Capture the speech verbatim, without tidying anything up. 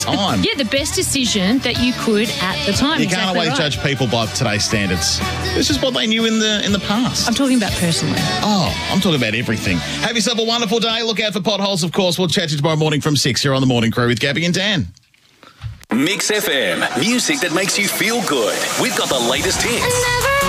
time. Yeah, the best decision that you could at the time. You can't exactly always right. judge people by today's standards. This is what they knew in the in the past. I'm talking about personally. Oh, I'm talking about everything. Have yourself a wonderful day. Look out for potholes, of course. We'll chat to you tomorrow morning from six here on The Morning Crew with Gabby and Dan. Mix F M, music that makes you feel good. We've got the latest hits.